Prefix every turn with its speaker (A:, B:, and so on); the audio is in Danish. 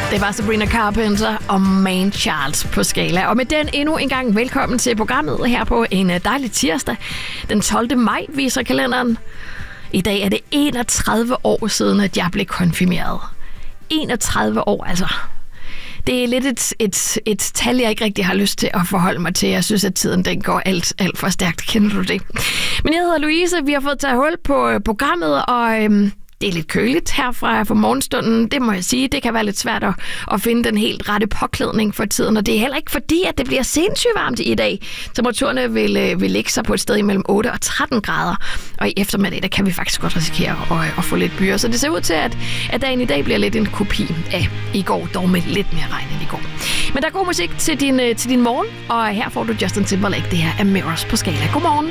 A: Det var Sabrina Carpenter og Man Child på Skala. Og med den endnu en gang velkommen til programmet her på en dejlig tirsdag. Den 12. maj viser kalenderen. I dag er det 31 år siden, at jeg blev konfirmeret. 31 år, altså. Det er lidt et tal, jeg ikke rigtig har lyst til at forholde mig til. Jeg synes, at tiden den går alt for stærkt. Kender du det? Men jeg hedder Louise. Vi har fået taget hul på programmet, og det er lidt køligt her fra morgenstunden. Det må jeg sige. Det kan være lidt svært at finde den helt rette påklædning for tiden. Og det er heller ikke fordi, at det bliver sindssygt varmt i dag. Temperaturerne vil ligge sig på et sted imellem 8 og 13 grader. Og i eftermiddag, der kan vi faktisk godt risikere at få lidt byer. Så det ser ud til, at dagen i dag bliver lidt en kopi af i går. Dog med lidt mere regn end i går. Men der er god musik til din morgen. Og her får du Justin Timberlake. Det her er Mirrors på Skala. Godmorgen.